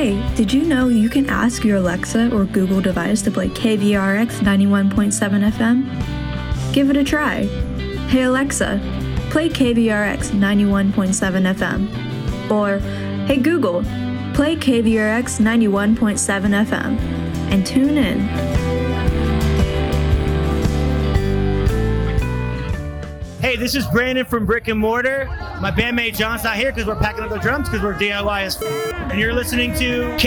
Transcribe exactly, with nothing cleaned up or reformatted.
Hey, did you know you can ask your Alexa or Google device to play K V R X ninety-one point seven F M? Give it a try. Hey Alexa, play K V R X ninety-one point seven F M. Or, hey Google, play K V R X ninety-one point seven F M. And tune in. Hey, this is Brandon from Brick and Mortar. My bandmate John's not here because we're packing up the drums because we're D I Y as f- and you're listening to